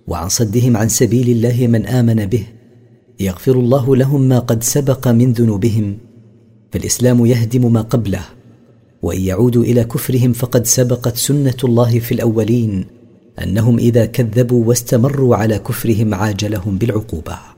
وعن صدهم عن سبيل الله من آمن به يغفر الله لهم ما قد سبق من ذنوبهم، فالإسلام يهدم ما قبله، وإن يعودوا إلى كفرهم فقد سبقت سنة الله في الأولين أنهم إذا كذبوا واستمروا على كفرهم عاجلهم بالعقوبة.